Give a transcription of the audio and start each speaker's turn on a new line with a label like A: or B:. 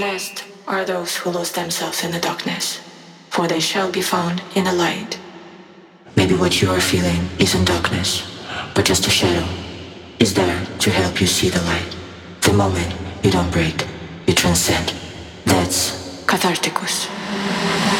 A: Blessed are those who lose themselves in the darkness, for they shall be found in the light. Maybe what you are feeling isn't darkness, but just a shadow is there to help you see the light. The moment you don't break, you transcend. That's catharticus.